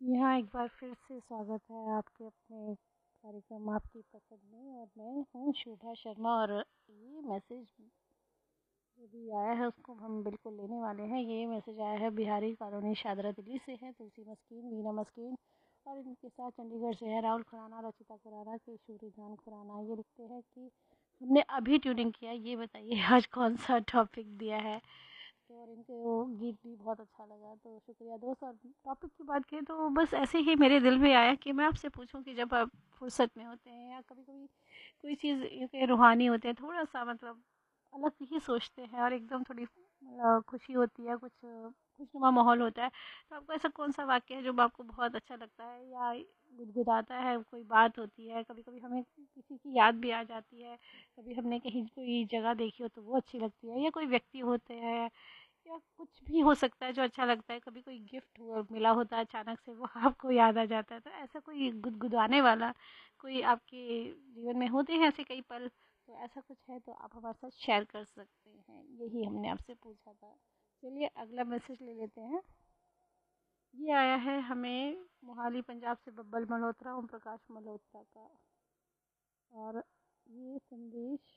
यहाँ एक बार फिर से स्वागत है आपके अपने कार्यक्रम आपकी पसंद में। और मैं हूँ शोभा शर्मा। और ये मैसेज जो भी आया है उसको हम बिल्कुल लेने वाले हैं। ये मैसेज आया है बिहारी कॉलोनी शादरा दिल्ली से है। तुलसी मस्कीन, वीना मस्कीन और इनके साथ चंडीगढ़ से है राहुल खुराना, रचिता खुराना, केशूरी जान खुराना। ये लिखते हैं कि हमने अभी ट्यूनिंग किया, ये बताइए आज कौन सा टॉपिक दिया है। तो और इनके वो गीत भी बहुत अच्छा लगा, तो शुक्रिया दोस्त। और टॉपिक की बात करें तो बस ऐसे ही मेरे दिल में आया कि मैं आपसे पूछूं कि जब आप फुर्सत में होते हैं या कभी कभी कोई चीज़ के रूहानी होते हैं, थोड़ा सा मतलब अलग ही सोचते हैं और एकदम थोड़ी खुशी होती है, कुछ खुशनुमा माहौल होता है, तो आपको ऐसा कौन सा वाक्य है जो आपको बहुत अच्छा लगता है या गुदगुदाता है? कोई बात होती है, कभी कभी हमें किसी की याद भी आ जाती है, कभी हमने कहीं कोई जगह देखी हो तो वो अच्छी लगती है, या कोई व्यक्ति होते हैं, या कुछ भी हो सकता है जो अच्छा लगता है। कभी कोई गिफ्ट हुआ मिला होता है अचानक से, वो आपको याद आ जाता है। तो ऐसा कोई गुदगुदाने वाला कोई आपके जीवन में होते हैं ऐसे कई पल, तो ऐसा कुछ है तो आप हमारे साथ शेयर कर सकते हैं। यही हमने आपसे पूछा था। चलिए अगला मैसेज ले लेते हैं। ये आया है हमें मोहाली पंजाब से बब्बल मल्होत्रा, ओम प्रकाश मल्होत्रा का। और ये संदेश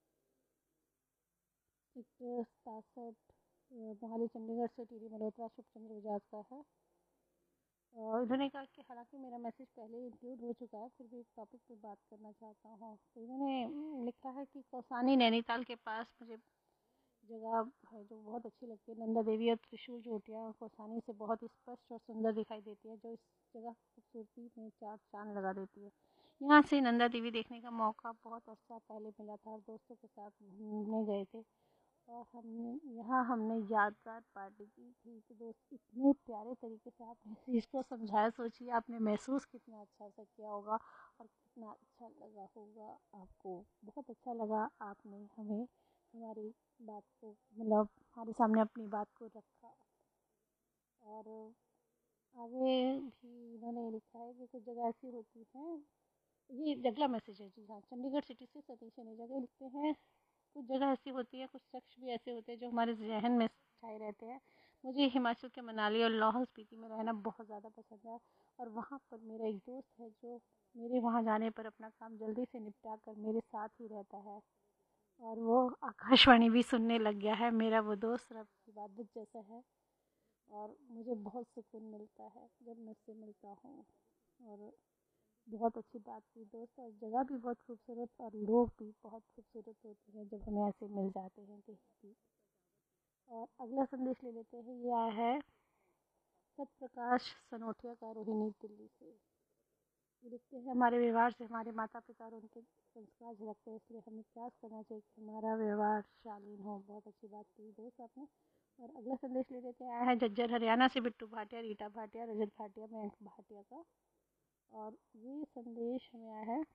6167 मोहाली चंडीगढ़ से टीडी मल्होत्रा शुभचंद्र बजाज का है। और इन्होंने कहा कि हालांकि मेरा मैसेज पहले ही इंक्लूड हो चुका है, फिर भी एक टॉपिक पे बात करना चाहता हूँ। तो इन्होंने लिखा है कि कौसानी नैनीताल के पास मुझे जगह है जो बहुत अच्छी लगती है। नंदा देवी और त्रिशूल चोटियाँ कौसानी से बहुत स्पष्ट और सुंदर दिखाई देती है, जो इस जगह की खूबसूरती में चार चांद लगा देती है। यहाँ से नंदा देवी देखने का मौका बहुत अर्सा पहले मिला था और दोस्तों के साथ घूमने गए थे। और हमने यादगार पार्टी की थी। तो दोस्त इतने प्यारे तरीके से आपने इस चीज़ को समझाया, सोचिए आपने महसूस कितना अच्छा सा किया होगा और कितना अच्छा लगा होगा आपको। बहुत अच्छा लगा आपने हमें हमारी बात को मतलब हमारे सामने अपनी बात को रखा। और आगे भी इन्होंने लिखा है कि कुछ जगह ऐसी होती हैं। ये अगला मैसेज है जी हाँ, चंडीगढ़ सिटी से सतीश ने जगह लिखते हैं। कुछ जगह ऐसी होती है, कुछ शख्स भी ऐसे होते हैं जो हमारे जहन में छाए रहते हैं। मुझे हिमाचल के मनाली और लाहौल स्पीति में रहना बहुत ज़्यादा पसंद है। और वहाँ पर मेरा एक दोस्त है जो मेरे वहाँ जाने पर अपना काम जल्दी से निपटा कर मेरे साथ ही रहता है। और वो आकाशवाणी भी सुनने लग गया है। मेरा वो दोस्त रब की इबादत जैसा है और मुझे बहुत सुकून मिलता है जब मैं उससे मिलता हूँ। और बहुत अच्छी बात की दोस्त। और जगह भी बहुत खूबसूरत और लोग भी बहुत खूबसूरत होते हैं जब हमें ऐसे मिल जाते हैं कहीं भी। और अगला संदेश ले लेते हैं। ये आया है सत्यप्रकाश सनोठिया का, रोहिणी दिल्ली से। ये लिखते हैं हमारे व्यवहार से हमारे माता पिता और उनके संस्कार झलकते हैं, इसलिए हमें प्रयास करना चाहिए कि हमारा व्यवहार शालीन हो। बहुत अच्छी बात की दोस्त आपने। और अगला संदेश ले लेते हैं। आया है झज्जर हरियाणा से बिट्टू भाटिया, रीटा भाटिया, रजत भाटिया, मयंक भाटिया का। और ये संदेश हमें आया है,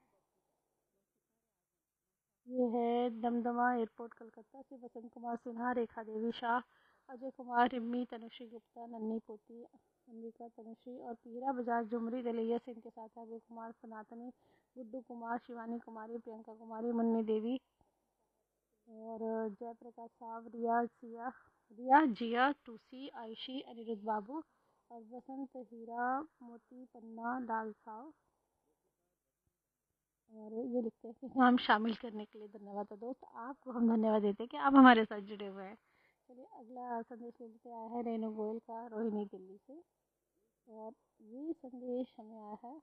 ये है दमदमा एयरपोर्ट कलकत्ता से वसंत कुमार सिन्हा, रेखा देवी शाह, अजय कुमार, रिम्मी, तनुश्री गुप्ता, नन्ही पोती, अम्बिका तनुश्री और पीरा बजाज झुमरी दलैया से इनके साथ अभय कुमार, सनातनी, गुड्डू कुमार, शिवानी कुमारी, प्रियंका कुमारी, मुन्नी देवी और जयप्रकाश साव, रिया जिया, टूसी, आयशी, अनिरुद्ध बाबू और बसंत हीरा, मोती पन्ना, लाल साव। और ये लिखते हैं कि नाम शामिल करने के लिए धन्यवाद। तो दोस्त आपको हम धन्यवाद देते हैं कि आप हमारे साथ जुड़े हुए हैं। चलिए अगला संदेश लेते आया है रेणु गोयल का, रोहिणी दिल्ली से। और ये संदेश हमें आया है,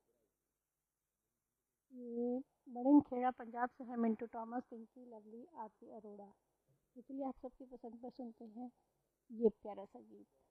ये बड़िंग पंजाब से है। मिंटू टॉमस, पिंकी, लवली, आरती अरोड़ा। इसलिए आप सबकी पसंद पर सुनते हैं ये प्यारा सा गीत।